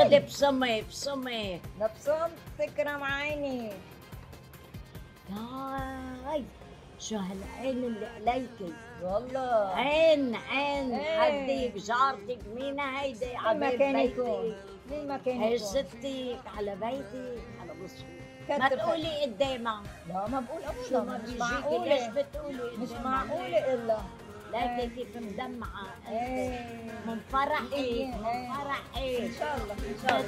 خدي بصمي بصمي. لبصمت تكرم عيني. هاي شو هالعين اللي عليكي والله عين إيه. حديك جارتك مين هيدي مين على ما بيت كان يكون، بيتي مين ما كان هي يكون. ستك على بيتك على بصي كتر ما خير. تقولي قدامها لا ما بقول شو ابدا، ما مش بيجيكي ليش معقولة، بتقولي مش قدامها؟ معقولة الا ليكي كيف مدمعة ايه من فرحي إيه. من فرحي ان شاء الله ان شاء الله.